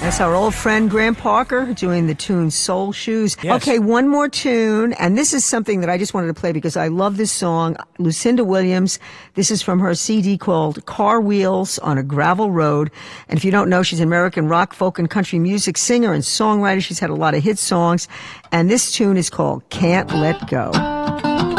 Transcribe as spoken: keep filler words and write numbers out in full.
That's our old friend Graham Parker doing the tune Soul Shoes. Yes. Okay, one more tune, and this is something that I just wanted to play because I love this song. Lucinda Williams. This is from her C D called Car Wheels on a Gravel Road. And if you don't know, she's an American rock, folk, and country music singer and songwriter. She's had a lot of hit songs. And this tune is called Can't Let Go.